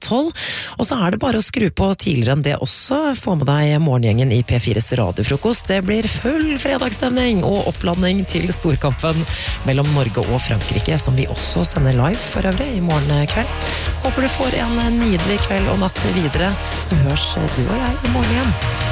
12, og så det bare å skru på tidligere enn det også. Få med deg morgengjengen i P4s radiofrokost. Det blir full fredagsstemning og opplanding til storkampen mellom Norge og Frankrike, som vi også sender live for øvrig i morgen kveld. Håper du får en nydelig kveld og natt videre, så hørs du og jeg i morgen igjen.